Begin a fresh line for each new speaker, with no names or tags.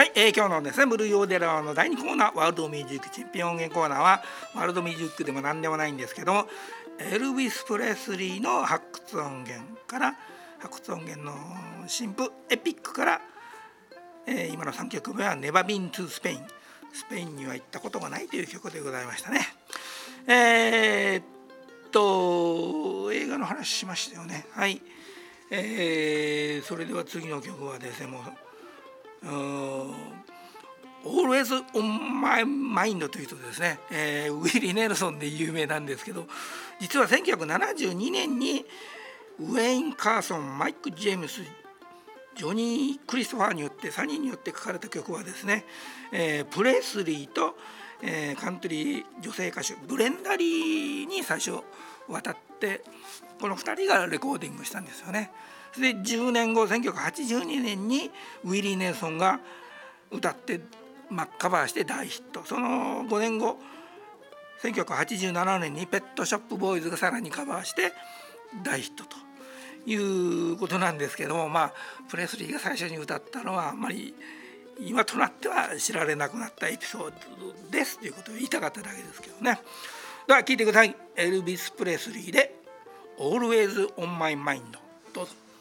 はい、今日のですねブルーヨーデラーの第2コーナーワールドミュージックチャンピオン音源コーナーはワールドミュージックでも何でもないんですけども、エルヴィス・プレスリーの発掘音源から発掘音源の新譜エピックから、今の3曲目はネバビン・トゥ・スペイン、スペインには行ったことがないという曲でございましたね。映画の話しましたよね。はい、それでは次の曲はですね、もうAlways on my mind という人ですね、ウィリー・ネルソンで有名なんですけど、実は1972年にウェイン・カーソン、マイク・ジェームス、ジョニー・クリストファーによって3人によって書かれた曲はですね、プレスリーと、カントリー女性歌手ブレンダリーに最初渡って、この2人がレコーディングしたんですよね。で10年後1982年にウィリー・ネルソンが歌って、カバーして大ヒット。その5年後1987年にペットショップボーイズがさらにカバーして大ヒットということなんですけども、プレスリーが最初に歌ったのはあんまり今となっては知られなくなったエピソードですということを言いたかっただけですけどね。では聴いてください。エルヴィス・プレスリーで Always on my mind。 どうぞ。